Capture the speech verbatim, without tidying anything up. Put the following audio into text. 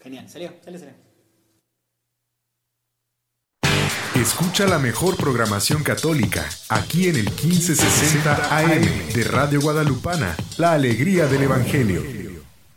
Genial, salió, salió, salió. Escucha la mejor programación católica aquí en el quince sesenta A M de Radio Guadalupana, la alegría del Evangelio.